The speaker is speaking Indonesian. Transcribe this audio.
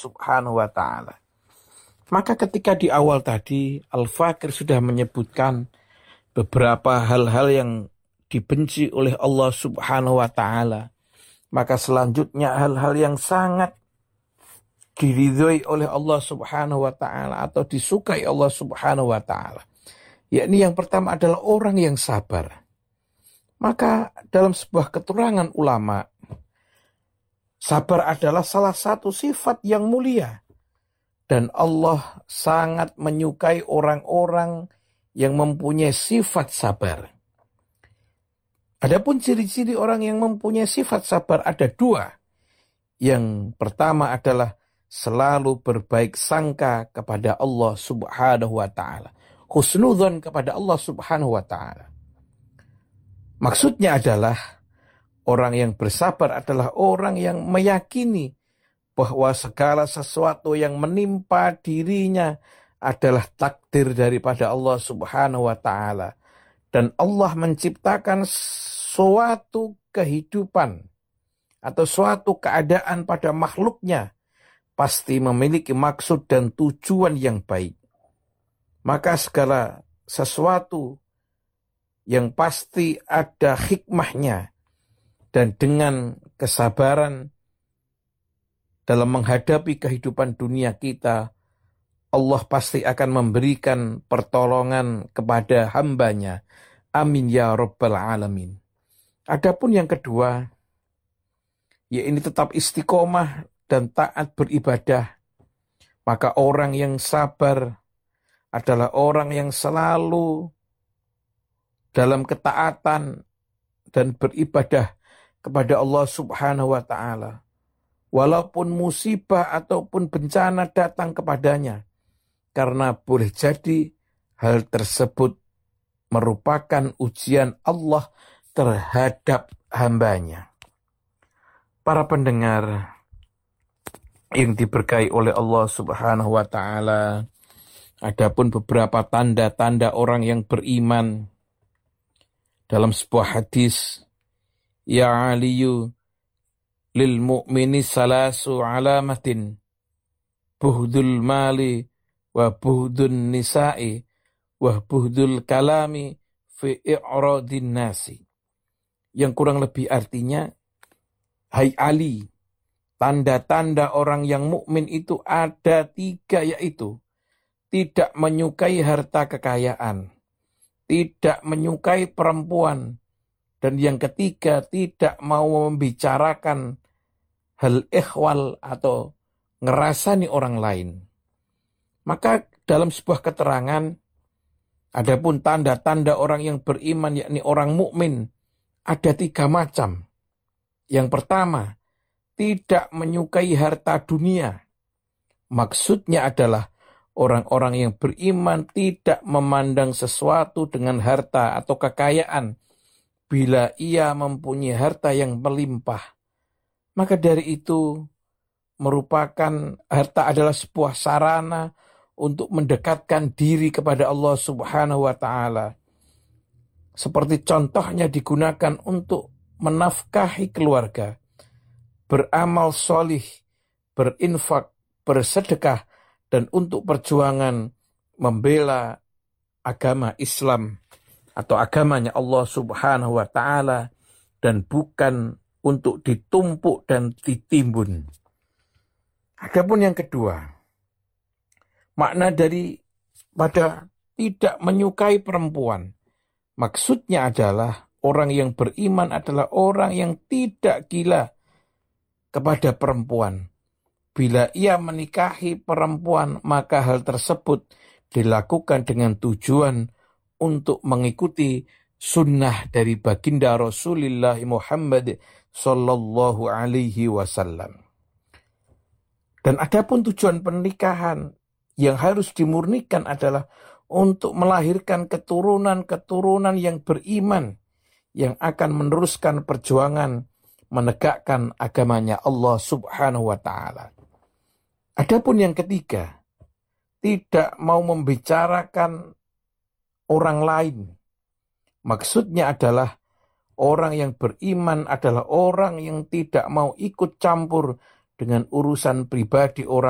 Subhanahu wa ta'ala. Maka ketika di awal tadi Al-Fakir sudah menyebutkan beberapa hal-hal yang dibenci oleh Allah Subhanahu wa ta'ala, maka selanjutnya hal-hal yang sangat diridhoi oleh Allah Subhanahu wa ta'ala atau disukai Allah Subhanahu wa ta'ala, yakni yang pertama adalah orang yang sabar. Maka dalam sebuah keterangan ulama, sabar adalah salah satu sifat yang mulia. Dan Allah sangat menyukai orang-orang yang mempunyai sifat sabar. Adapun ciri-ciri orang yang mempunyai sifat sabar ada dua. Yang pertama adalah selalu berbaik sangka kepada Allah Subhanahu wa ta'ala. Husnudzon kepada Allah Subhanahu wa ta'ala. Maksudnya adalah orang yang bersabar adalah orang yang meyakini bahwa segala sesuatu yang menimpa dirinya adalah takdir daripada Allah Subhanahu wa ta'ala. Dan Allah menciptakan suatu kehidupan atau suatu keadaan pada makhluknya pasti memiliki maksud dan tujuan yang baik. Maka segala sesuatu yang pasti ada hikmahnya, dan dengan kesabaran dalam menghadapi kehidupan dunia kita, Allah pasti akan memberikan pertolongan kepada hambanya. Amin ya Rabbal Alamin. Adapun yang kedua, ya ini tetap istiqomah dan taat beribadah. Maka orang yang sabar adalah orang yang selalu dalam ketaatan dan beribadah kepada Allah Subhanahu wa ta'ala. Walaupun musibah ataupun bencana datang kepadanya. Karena boleh jadi hal tersebut merupakan ujian Allah terhadap hambanya. Para pendengar yang diberkahi oleh Allah Subhanahu wa ta'ala, adapun beberapa tanda-tanda orang yang beriman. Dalam sebuah hadis, ya aliyu lil mu'mini salasu alamatin, buhdul mali wa buhdun nisa'i wa buhdul kalami fi i'radin nasi. Yang kurang lebih artinya, hai Ali, tanda-tanda orang yang mukmin itu ada 3, yaitu tidak menyukai harta kekayaan, tidak menyukai perempuan, dan yang ketiga tidak mau membicarakan hal ikhwal atau ngerasani orang lain. Maka dalam sebuah keterangan, adapun tanda-tanda orang yang beriman yakni orang mukmin ada 3 macam. Yang pertama, tidak menyukai harta dunia. Maksudnya adalah orang-orang yang beriman tidak memandang sesuatu dengan harta atau kekayaan bila ia mempunyai harta yang melimpah. Maka dari itu merupakan harta adalah sebuah sarana untuk mendekatkan diri kepada Allah Subhanahu wa ta'ala. Seperti contohnya digunakan untuk menafkahi keluarga, beramal solih, berinfak, bersedekah, dan untuk perjuangan membela agama Islam atau agamanya Allah Subhanahu wa ta'ala, dan bukan untuk ditumpuk dan ditimbun. Adapun yang kedua, makna dari pada tidak menyukai perempuan, maksudnya adalah orang yang beriman adalah orang yang tidak gila kepada perempuan. Bila ia menikahi perempuan, maka hal tersebut dilakukan dengan tujuan untuk mengikuti sunnah dari baginda Rasulullah Muhammad sallallahu alaihi wasallam. Dan adapun tujuan pernikahan yang harus dimurnikan adalah untuk melahirkan keturunan-keturunan yang beriman, yang akan meneruskan perjuangan menegakkan agamanya Allah Subhanahu wa ta'ala. Adapun yang ketiga, tidak mau membicarakan orang lain. Maksudnya adalah orang yang beriman adalah orang yang tidak mau ikut campur dengan urusan pribadi orang